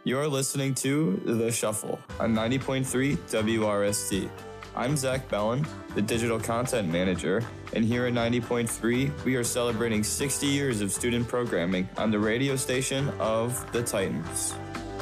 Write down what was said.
You're listening to The Shuffle on 90.3 WRST. I'm Zach Bellin, the Digital Content Manager, and here at 90.3, we are celebrating 60 years of student programming on the radio station of the Titans.